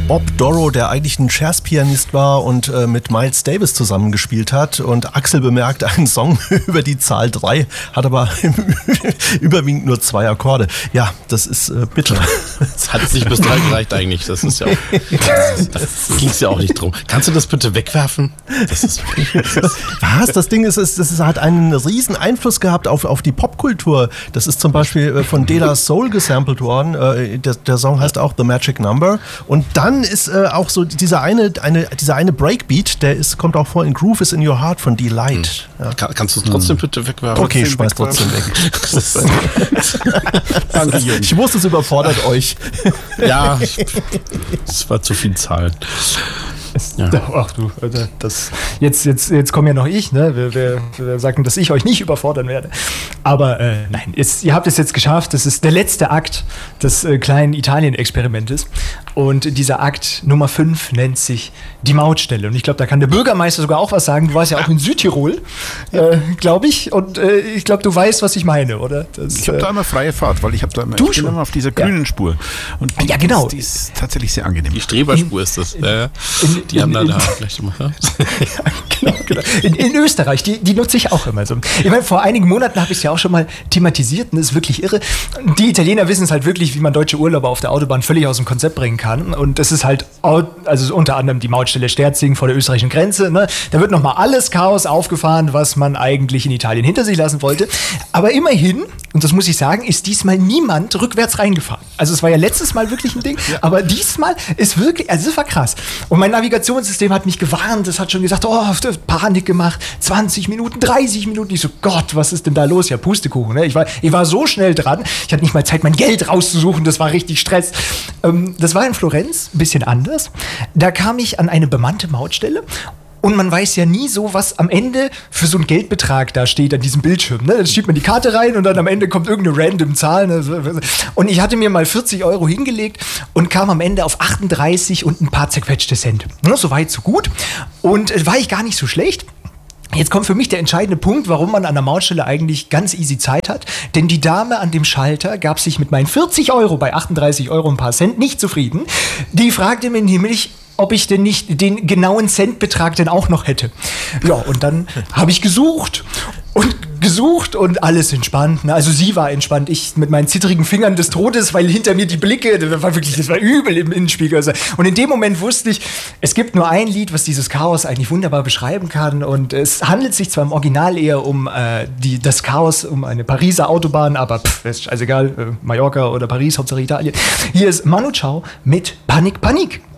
Bob Dorough, der eigentlich ein Jazzpianist war und mit Miles Davis zusammengespielt hat. Und Axel bemerkt einen Song über die Zahl 3, hat aber überwiegend nur 2 Akkorde. Ja, das ist bitter. Das hat es nicht bis 3 gereicht eigentlich. Das ist ja auch, das ging es ja auch nicht drum. Kannst du das bitte wegwerfen? Was? Das Ding ist, das hat einen riesen Einfluss gehabt auf die Popkultur. Das ist zum Beispiel von De La Soul gesampelt worden. Der Song heißt auch The Magic Number. Und dann ist auch so dieser eine Breakbeat, kommt auch vor in Groove is in Your Heart von Delight. Ja. Kannst du es trotzdem bitte wegwerfen? Okay, ich schmeiß trotzdem weg. Danke, Jürgen. Ich wusste, es überfordert euch. Ja, es war zu viel Zahlen. Ja. Ach du, jetzt komme ja noch ich, ne? Wir sagen, dass ich euch nicht überfordern werde. Aber nein, ihr habt es jetzt geschafft. Das ist der letzte Akt des kleinen Italien-Experimentes. Und dieser Akt Nummer 5 nennt sich die Mautstelle. Und ich glaube, da kann der Bürgermeister sogar auch was sagen. Du warst ja auch in Südtirol, glaube ich. Und ich glaube, du weißt, was ich meine, oder? Ich habe da immer freie Fahrt, weil ich bin immer auf dieser grünen Spur. Und genau. Die ist tatsächlich sehr angenehm. Die Streberspur ist das. Die haben da vielleicht immer. Ja, genau. In Österreich, die nutze ich auch immer so. Ich meine, vor einigen Monaten habe ich es ja auch schon mal thematisiert und das ist wirklich irre. Die Italiener wissen es halt wirklich, wie man deutsche Urlauber auf der Autobahn völlig aus dem Konzept bringen kann. Und das ist halt, also unter anderem die Mautstelle Sterzing vor der österreichischen Grenze. Ne? Da wird nochmal alles Chaos aufgefahren, was man eigentlich in Italien hinter sich lassen wollte. Aber immerhin, und das muss ich sagen, ist diesmal niemand rückwärts reingefahren. Also es war ja letztes Mal wirklich ein Ding, aber diesmal ist wirklich, also es war krass. Und mein Navigationssystem hat mich gewarnt, es hat schon gesagt, Panik gemacht, 20 Minuten, 30 Minuten. Ich so, Gott, was ist denn da los? Ja, Pustekuchen. Ne? Ich war so schnell dran, ich hatte nicht mal Zeit, mein Geld rauszusuchen, das war richtig Stress. Das war in Florenz, ein bisschen anders. Da kam ich an eine bemannte Mautstelle. Und man weiß ja nie so, was am Ende für so ein Geldbetrag da steht an diesem Bildschirm. Ne? Dann schiebt man die Karte rein und dann am Ende kommt irgendeine random Zahl. Ne? Und ich hatte mir mal 40 € hingelegt und kam am Ende auf 38 und ein paar zerquetschte Cent. Ne? So weit, so gut. Und war ich gar nicht so schlecht. Jetzt kommt für mich der entscheidende Punkt, warum man an der Mautstelle eigentlich ganz easy Zeit hat. Denn die Dame an dem Schalter gab sich mit meinen 40 € bei 38 € ein paar Cent nicht zufrieden. Die fragte mich nämlich, ob ich denn nicht den genauen Centbetrag denn auch noch hätte. Ja, und dann habe ich gesucht und alles entspannt. Also sie war entspannt, ich mit meinen zittrigen Fingern des Todes, weil hinter mir die Blicke, das war übel im Innenspiegel. Und in dem Moment wusste ich, es gibt nur ein Lied, was dieses Chaos eigentlich wunderbar beschreiben kann. Und es handelt sich zwar im Original eher um das Chaos, um eine Pariser Autobahn, aber ist scheißegal, Mallorca oder Paris, Hauptsache Italien. Hier ist Manu Chao mit Panik, Panik.